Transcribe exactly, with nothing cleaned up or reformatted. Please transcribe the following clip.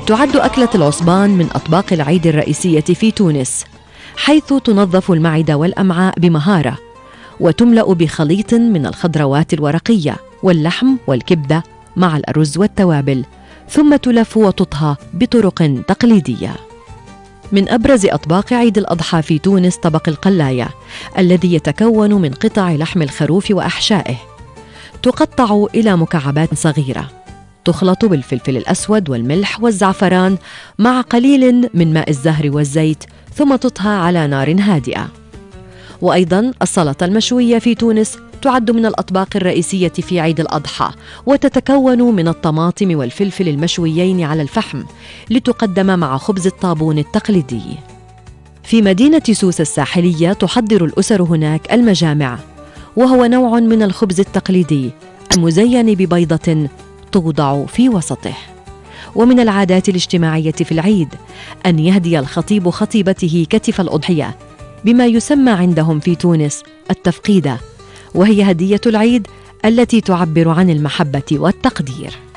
تعد أكلة العصبان من أطباق العيد الرئيسية في تونس، حيث تنظف المعدة والأمعاء بمهارة، وتملأ بخليط من الخضروات الورقية واللحم والكبدة مع الأرز والتوابل، ثم تلف وتطهى بطرق تقليدية. من أبرز أطباق عيد الأضحى في تونس طبق القلاية، الذي يتكون من قطع لحم الخروف وأحشائه، تقطع إلى مكعبات صغيرة، تخلط بالفلفل الأسود والملح والزعفران مع قليل من ماء الزهر والزيت، ثم تطهى على نار هادئة. وأيضاً السلطة المشوية في تونس تعد من الأطباق الرئيسية في عيد الأضحى، وتتكون من الطماطم والفلفل المشويين على الفحم، لتقدم مع خبز الطابون التقليدي. في مدينة سوسة الساحلية تحضر الأسر هناك المجامع، وهو نوع من الخبز التقليدي المزين ببيضة توضع في وسطه. ومن العادات الاجتماعية في العيد أن يهدي الخطيب خطيبته كتف الأضحية، بما يسمى عندهم في تونس التفقيدة، وهي هدية العيد التي تعبر عن المحبة والتقدير.